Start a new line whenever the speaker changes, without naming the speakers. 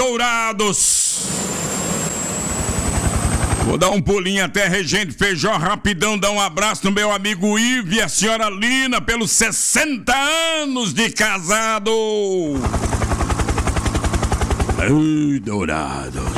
Dourados. Vou dar um pulinho até Regente Feijó rapidão, dar um abraço no meu amigo Ivo e a senhora Lina pelos 60 anos de casado. Ai, Dourados.